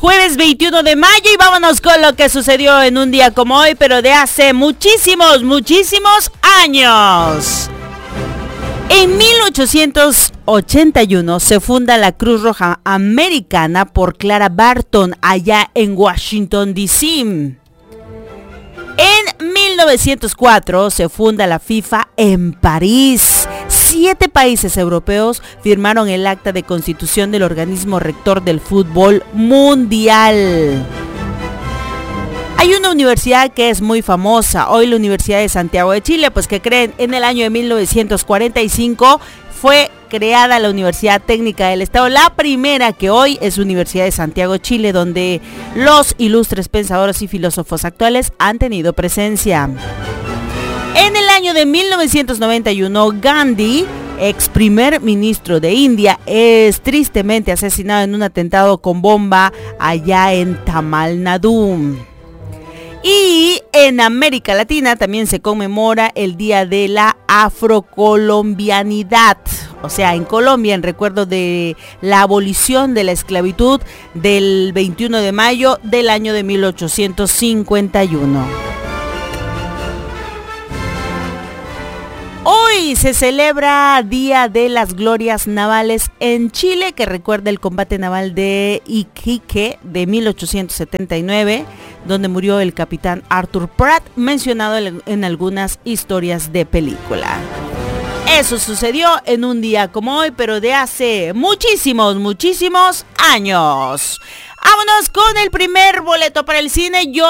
jueves 21 de mayo y vámonos con lo que sucedió en un día como hoy, pero de hace muchísimos años. En 1881 se funda la Cruz Roja Americana por Clara Barton allá en Washington, D.C. En 1904 se funda la FIFA en París. 7 países europeos firmaron el acta de constitución del organismo rector del fútbol mundial. Hay una universidad que es muy famosa, hoy la Universidad de Santiago de Chile, pues que creen, en el año de 1945 fue creada la Universidad Técnica del Estado, la primera que hoy es Universidad de Santiago de Chile, donde los ilustres pensadores y filósofos actuales han tenido presencia. En el año de 1991, Gandhi, ex primer ministro de India, es tristemente asesinado en un atentado con bomba allá en Tamil Nadu. Y en América Latina también se conmemora el Día de la Afrocolombianidad. O sea, en Colombia, en recuerdo de la abolición de la esclavitud del 21 de mayo del año de 1851. Hoy se celebra Día de las Glorias Navales en Chile, que recuerda el combate naval de Iquique de 1879, donde murió el capitán Arthur Pratt, mencionado en algunas historias de película. Eso sucedió en un día como hoy, pero de hace muchísimos años. Vámonos con el primer boleto para el cine. Yo